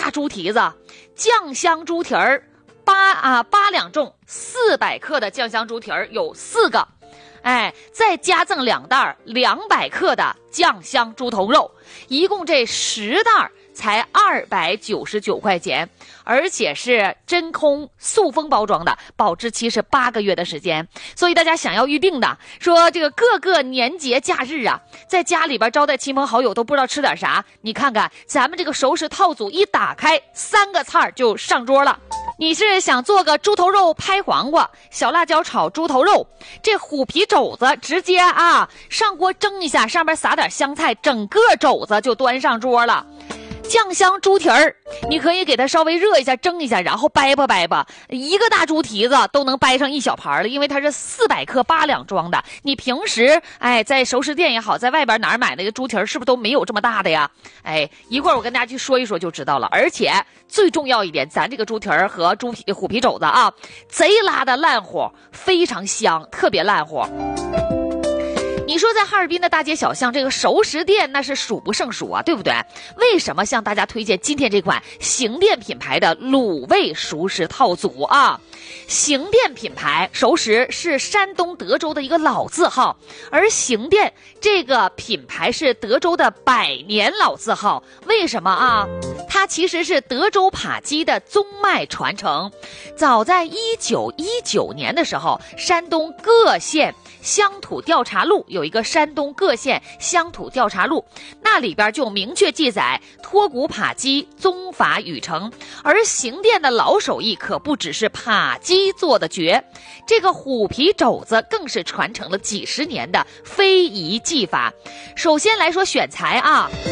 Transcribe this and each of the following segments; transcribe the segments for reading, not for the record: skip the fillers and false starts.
大猪蹄子，酱香猪蹄儿8两重，400克的酱香猪蹄儿有4个。再加赠2袋200克的酱香猪头肉，一共这10袋才299块钱，而且是真空塑封包装的，保质期是8个月的时间。所以大家想要预定的，说这个各个年节假日啊，在家里边招待亲朋好友都不知道吃点啥，你看看咱们这个熟食套组一打开，3个菜就上桌了。你是想做个猪头肉拍黄瓜，小辣椒炒猪头肉，这虎皮肘子直接上锅蒸一下，上边撒点香菜，整个肘子就端上桌了。酱香猪蹄儿，你可以给它稍微热一下蒸一下，然后掰吧，一个大猪蹄子都能掰上一小盘了，因为它是400克8两装的。你平时在熟食店也好，在外边哪儿买那个猪蹄儿是不是都没有这么大的呀？一会儿我跟大家去说一说就知道了。而且最重要一点，咱这个猪蹄儿和虎皮肘子贼拉的烂乎，非常香，特别烂乎。你说在哈尔滨的大街小巷，这个熟食店那是数不胜数啊，对不对？为什么向大家推荐今天这款行店品牌的卤味熟食套组啊？行店品牌熟食是山东德州的一个老字号，而行店这个品牌是德州的100年老字号。为什么啊？它其实是德州扒鸡的宗脉传承。早在1919年的时候，山东各县乡土调查录有一个山东各县乡土调查录，那里边就明确记载脱骨扒鸡宗法语承。而行店的老手艺可不只是扒鸡做的绝，这个虎皮肘子更是传承了几十年的非遗技法。首先来说选材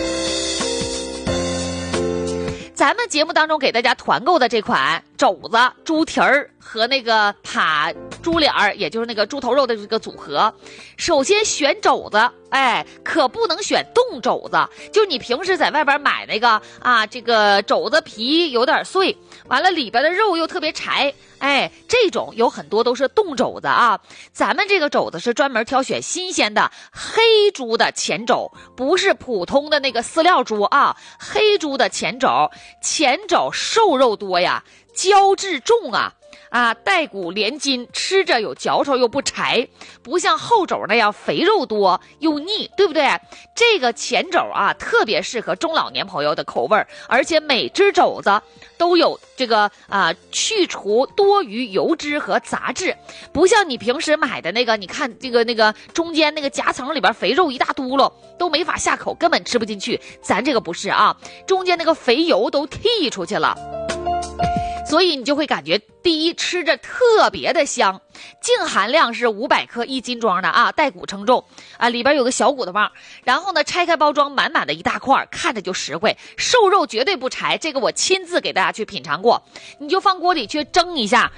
咱们节目当中给大家团购的这款肘子、猪蹄儿和那个扒猪脸儿，也就是那个猪头肉的这个组合。首先选肘子，可不能选冻肘子，就是你平时在外边买那个这个肘子皮有点碎，完了里边的肉又特别柴，这种有很多都是冻肘子啊。咱们这个肘子是专门挑选新鲜的黑猪的前肘，不是普通的那个饲料猪黑猪的前肘瘦肉多呀，胶质重带骨连筋，吃着有嚼头又不柴，不像后肘那样肥肉多又腻，对不对？这个前肘特别适合中老年朋友的口味，而且每只肘子都有这个去除多余油脂和杂质，不像你平时买的那个，你看这个那个中间那个夹层里边肥肉一大嘟噜，都没法下口，根本吃不进去。咱这个不是中间那个肥油都剔出去了。所以你就会感觉第一吃着特别的香，净含量是500克1斤装的带骨称重里边有个小骨头棒，然后呢拆开包装满满的一大块，看着就实惠，瘦肉绝对不柴，这个我亲自给大家去品尝过。你就放锅里去蒸一下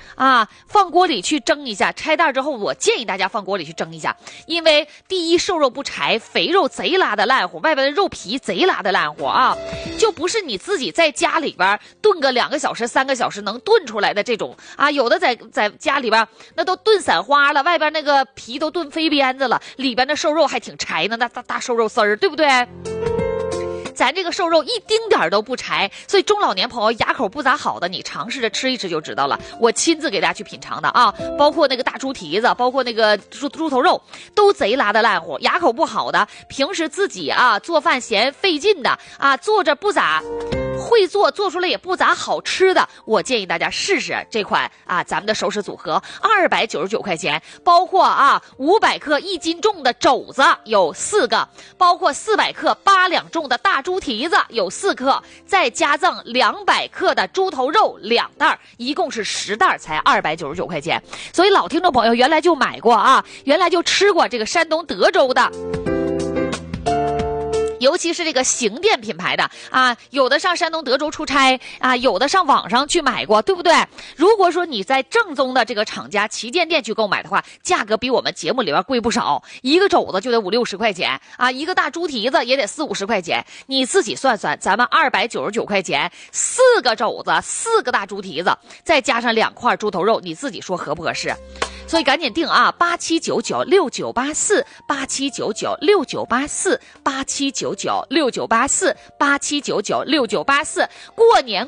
拆袋之后我建议大家放锅里去蒸一下，因为第一瘦肉不柴，肥肉贼拉的烂乎，外边的肉皮贼拉的烂乎就不是你自己在家里边炖个2个小时3个小时能炖出来的这种有的在家里边那都炖散花了，外边那个皮都炖飞鞭子了，里边的瘦肉还挺柴呢，那大瘦肉丝儿，对不对？咱这个瘦肉一丁点都不柴，所以中老年朋友牙口不咋好的，你尝试着吃一吃就知道了。我亲自给大家去品尝的包括那个大猪蹄子，包括那个猪头肉，都贼拉的烂乎。牙口不好的，平时自己做饭嫌费劲的做着不咋会做出来也不咋好吃的，我建议大家试试这款咱们的熟食组合，299块钱，包括500克1斤重的肘子有4个，包括400克8两重的大猪蹄子有4克，再加赠200克的猪头肉2袋，一共是10袋才299块钱。所以老听众朋友原来就买过原来就吃过这个山东德州的，尤其是这个行店品牌的有的上山东德州出差有的上网上去买过，对不对？如果说你在正宗的这个厂家旗舰店去购买的话，价格比我们节目里边贵不少，一个肘子就得50-60块钱一个大猪蹄子也得40-50块钱，你自己算算，咱们299块钱4个肘子4个大猪蹄子，再加上2块猪头肉，你自己说合不合适？所以赶紧订879969848799698487996984过年